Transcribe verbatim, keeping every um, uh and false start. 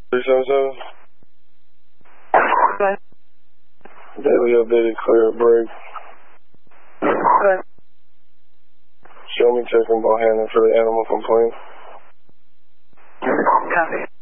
three seven seven. Okay. Daily updated, clear break. Okay. Show me checking ball handling for the animal complaint. Copy.